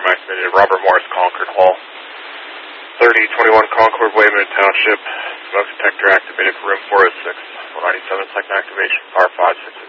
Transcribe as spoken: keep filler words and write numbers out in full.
alarm activated. Robert Morris, Concord Hall. thirty twenty-one Concord, Wayman Township. Smoke detector activated for room four oh six. one ninety-seven, second activation, power five six.